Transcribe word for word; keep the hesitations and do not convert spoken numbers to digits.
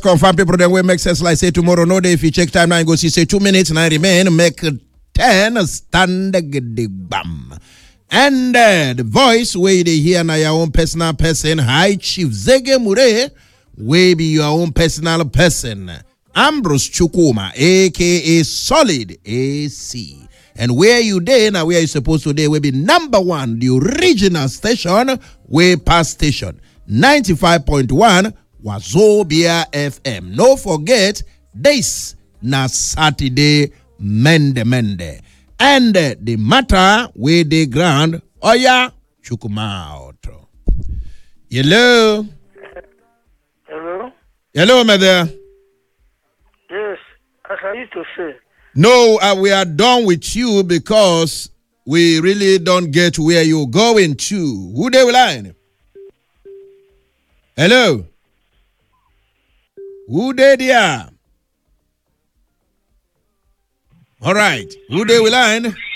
Confirm people then we make sense like say tomorrow. No day if you check time now, you go see say two minutes and I remain make ten stand the bam. And uh, the voice where they hear now your own personal person. Hi Chief Zege Mure, we be your own personal person. Ambrose Chukuma, aka Solid A C. And where you there now, where you supposed to there will be number one, the original station, way past station. ninety-five point one Wazobia F M. No forget, this na Saturday Mende Mende. And uh, the matter where they ground, oh yeah, Chukuma out. Hello? Hello? Hello, mother. Yes, as I used to say. No, uh, we are done with you because we really don't get where you're going to. Who they will line? Hello? Who they there? All right. Who they will line?